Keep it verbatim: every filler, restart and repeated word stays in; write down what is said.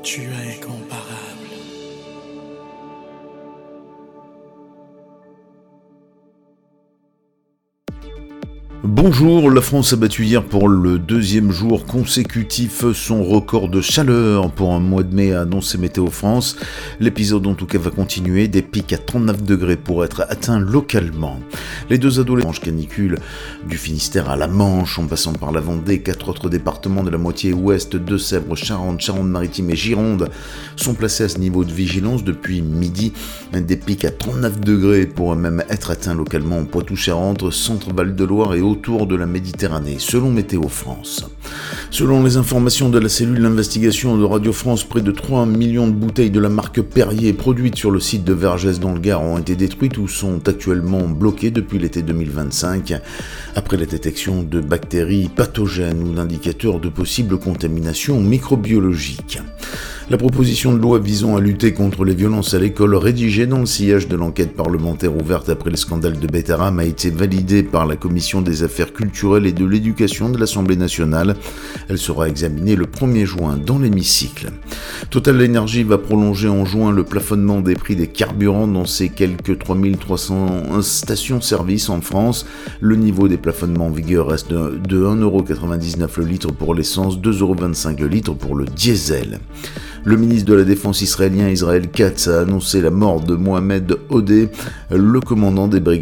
Tu es incomparable. Bonjour, la France a battu hier pour le deuxième jour consécutif son record de chaleur pour un mois de mai, a annoncé Météo France. L'épisode en tout cas va continuer, des pics à trente-neuf degrés pour être atteints localement. Les deux adolescents canicule du Finistère à la Manche, en passant par la Vendée, quatre autres départements de la moitié ouest, Deux-Sèvres, Charente, Charente-Maritime et Gironde sont placés à ce niveau de vigilance depuis midi. Des pics à trente-neuf degrés pourraient même être atteints localement en Poitou-Charentes, Centre-Val de Loire et autour de la Méditerranée, selon Météo France. Selon les informations de la cellule d'investigation de Radio France, près de trois millions de bouteilles de la marque Perrier produites sur le site de Vergès dans le Gard ont été détruites ou sont actuellement bloquées depuis l'été deux mille vingt-cinq, après la détection de bactéries pathogènes ou d'indicateurs de possible contamination microbiologique. La proposition de loi visant à lutter contre les violences à l'école, rédigée dans le sillage de l'enquête parlementaire ouverte après le scandale de Betaram, a été validée par la Commission des affaires culturelles et de l'éducation de l'Assemblée nationale. Elle sera examinée le premier juin dans l'hémicycle. Total Energy va prolonger en juin le plafonnement des prix des carburants dans ses quelques trois mille trois cents stations-service en France. Le niveau des plafonnements en vigueur reste de un euro quatre-vingt-dix-neuf le litre pour l'essence, deux euros vingt-cinq le litre pour le diesel. Le ministre de la Défense israélien Israël Katz a annoncé la mort de Mohamed Odeh, le commandant des brigades